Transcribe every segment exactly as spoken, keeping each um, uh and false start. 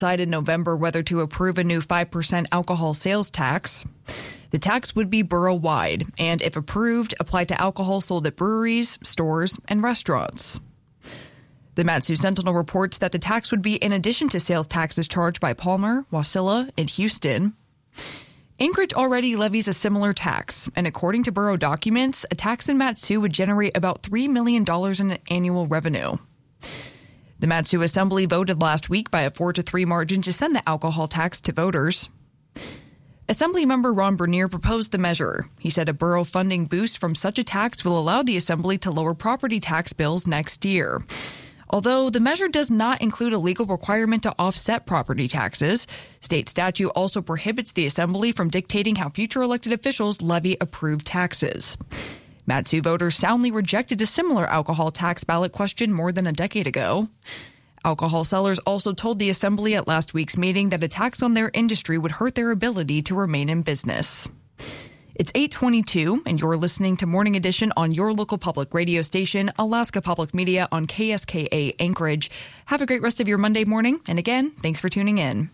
decide in November whether to approve a new five percent alcohol sales tax. The tax would be borough-wide and, if approved, apply to alcohol sold at breweries, stores, and restaurants. The Mat-Su Sentinel reports that the tax would be in addition to sales taxes charged by Palmer, Wasilla, and Houston. Anchorage already levies a similar tax, and according to borough documents, a tax in Mat-Su would generate about three million dollars in annual revenue. The Mat-Su Assembly voted last week by a four to three margin to send the alcohol tax to voters. Assemblymember Ron Bernier proposed the measure. He said a borough funding boost from such a tax will allow the Assembly to lower property tax bills next year. Although the measure does not include a legal requirement to offset property taxes, state statute also prohibits the Assembly from dictating how future elected officials levy approved taxes. Mat-Su voters soundly rejected a similar alcohol tax ballot question more than a decade ago. Alcohol sellers also told the Assembly at last week's meeting that a tax on their industry would hurt their ability to remain in business. It's eight twenty-two, and you're listening to Morning Edition on your local public radio station, Alaska Public Media on K S K A Anchorage. Have a great rest of your Monday morning, and again, thanks for tuning in.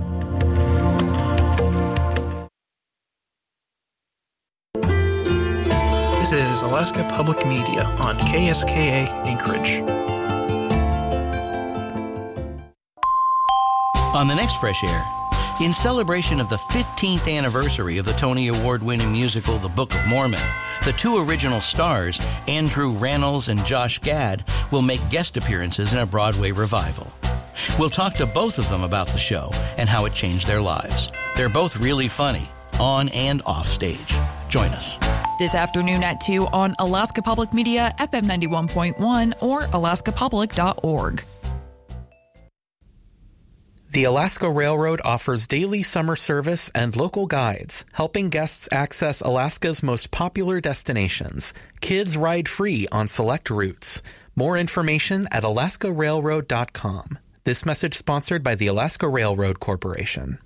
This is Alaska Public Media on K S K A Anchorage. On the next Fresh Air, in celebration of the fifteenth anniversary of the Tony Award-winning musical The Book of Mormon, the two original stars, Andrew Rannells and Josh Gad, will make guest appearances in a Broadway revival. We'll talk to both of them about the show and how it changed their lives. They're both really funny, on and off stage. Join us. This afternoon at two on Alaska Public Media, F M ninety-one point one or alaska public dot org. The Alaska Railroad offers daily summer service and local guides, helping guests access Alaska's most popular destinations. Kids ride free on select routes. More information at alaska railroad dot com. This message sponsored by the Alaska Railroad Corporation.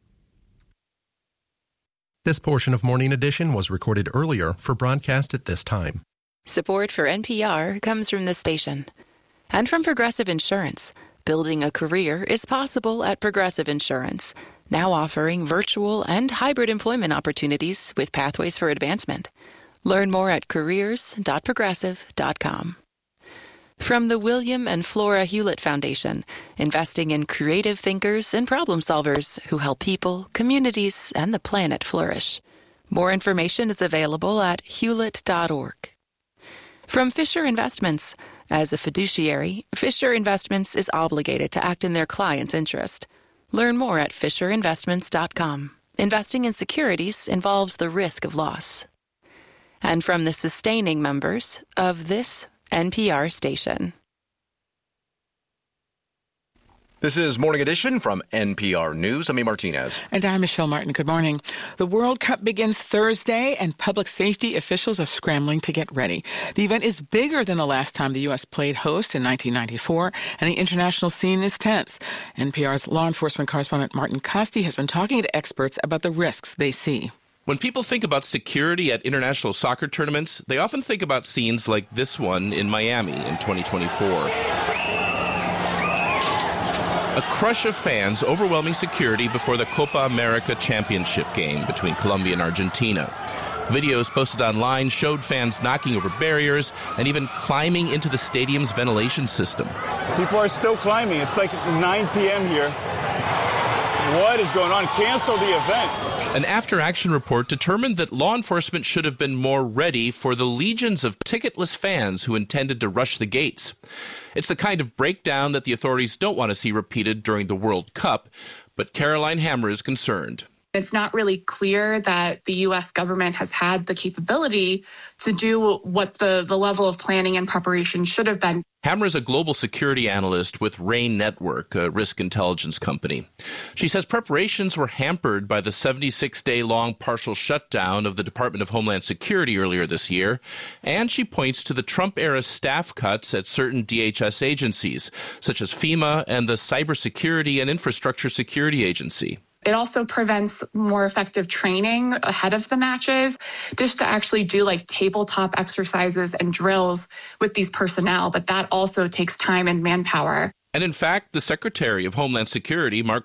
This portion of Morning Edition was recorded earlier for broadcast at this time. Support for N P R comes from the station and from Progressive Insurance. Building a career is possible at Progressive Insurance, now offering virtual and hybrid employment opportunities with pathways for advancement. Learn more at careers dot progressive dot com. From the William and Flora Hewlett Foundation, investing in creative thinkers and problem solvers who help people, communities, and the planet flourish. More information is available at hewlett dot org. From Fisher Investments, as a fiduciary, Fisher Investments is obligated to act in their client's interest. Learn more at fisher investments dot com. Investing in securities involves the risk of loss. And from the sustaining members of this N P R station. This is Morning Edition from N P R News. I'm E. Martinez. And I'm Michelle Martin. Good morning. The World Cup begins Thursday, and public safety officials are scrambling to get ready. The event is bigger than the last time the U S played host in nineteen ninety-four, and the international scene is tense. N P R's law enforcement correspondent Martin Costi has been talking to experts about the risks they see. When people think about security at international soccer tournaments, they often think about scenes like this one in Miami in twenty twenty-four. A crush of fans overwhelming security before the Copa America championship game between Colombia and Argentina. Videos posted online showed fans knocking over barriers and even climbing into the stadium's ventilation system. People are still climbing. It's like nine p.m. here. What is going on? Cancel the event. An after-action report determined that law enforcement should have been more ready for the legions of ticketless fans who intended to rush the gates. It's the kind of breakdown that the authorities don't want to see repeated during the World Cup, but Caroline Hammer is concerned. It's not really clear that the U S government has had the capability to do what the, the level of planning and preparation should have been. Hammer is a global security analyst with RAIN Network, a risk intelligence company. She says preparations were hampered by the seventy-six day long partial shutdown of the Department of Homeland Security earlier this year, and she points to the Trump-era staff cuts at certain D H S agencies, such as FEMA and the Cybersecurity and Infrastructure Security Agency. It also prevents more effective training ahead of the matches, just to actually do like tabletop exercises and drills with these personnel. But that also takes time and manpower. And in fact, the Secretary of Homeland Security, Mark